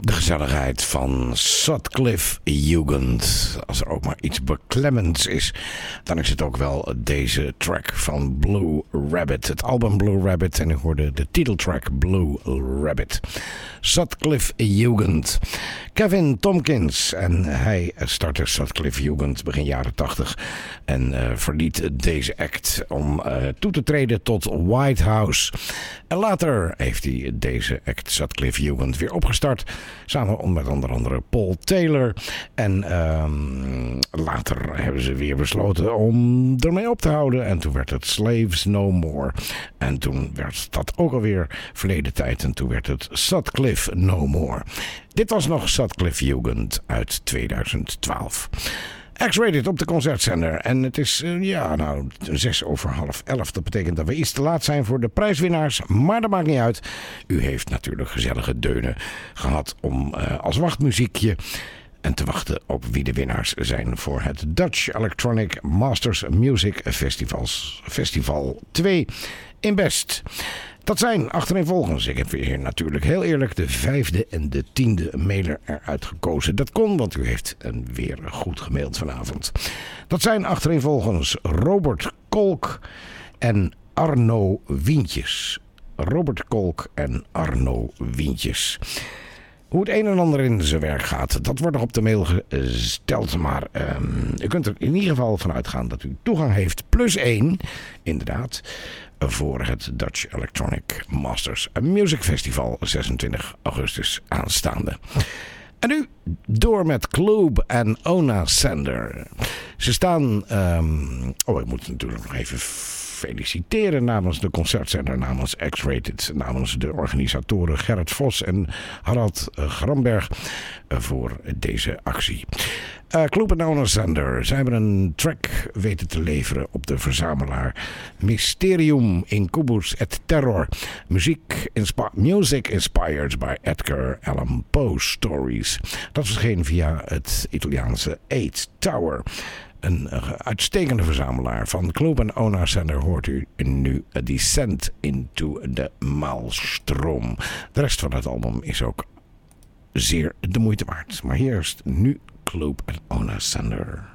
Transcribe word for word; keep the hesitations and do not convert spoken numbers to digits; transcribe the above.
De gezelligheid van Sutcliffe Jugend. Als er ook maar iets beklemmends is, dan is het ook wel deze track van Blue Rabbit. Het album Blue Rabbit en u hoorde de titeltrack Blue Rabbit. Sutcliffe Jugend. Kevin Tompkins en hij startte Sutcliffe Jugend begin jaren tachtig en uh, verliet deze act om uh, toe te treden tot White House. En later heeft hij deze act Sutcliffe Jugend weer opgestart, samen met onder andere Paul Taylor. En uh, later hebben ze weer besloten om ermee op te houden en toen werd het Slaves No More. En toen werd dat ook alweer verleden tijd en toen werd het Sutcliffe No More. Dit was nog Sutcliffe Jugend uit tweeduizend twaalf. X-Rated op de concertzender. En het is, uh, ja, nou, zes over half elf. Dat betekent dat we iets te laat zijn voor de prijswinnaars. Maar dat maakt niet uit. U heeft natuurlijk gezellige deunen gehad om uh, als wachtmuziekje en te wachten op wie de winnaars zijn voor het Dutch Electronic Masters Music Festivals, Festival twee in Best. Dat zijn achtereenvolgens, ik heb weer natuurlijk heel eerlijk de vijfde en de tiende mailer eruit gekozen. Dat kon, want u heeft een weer goed gemaild vanavond. Dat zijn achtereenvolgens Robert Kolk en Arno Wientjes. Robert Kolk en Arno Wientjes. Hoe het een en ander in zijn werk gaat, dat wordt nog op de mail gesteld. Maar um, u kunt er in ieder geval van uitgaan dat u toegang heeft. Plus één, inderdaad, voor het Dutch Electronic Masters Music Festival zesentwintig augustus aanstaande. En nu door met Club en Ona Sander. Ze staan... Um, oh, ik moet natuurlijk nog even feliciteren namens de concertzender, namens X-Rated, namens de organisatoren Gerrit Vos en Harald Gramberg voor deze actie. Uh, Club en Ona Sander. Zij hebben een track weten te leveren op de verzamelaar Mysterium Incubus et Terror. Muziek inspi- music inspired by Edgar Allan Poe stories. Dat verscheen via het Italiaanse Eight Tower. Een uh, uitstekende verzamelaar van Club en Ona Sander hoort u nu A Descent into the Maalstroom. De rest van het album is ook zeer de moeite waard. Maar hier is nu Club en Ona Sander.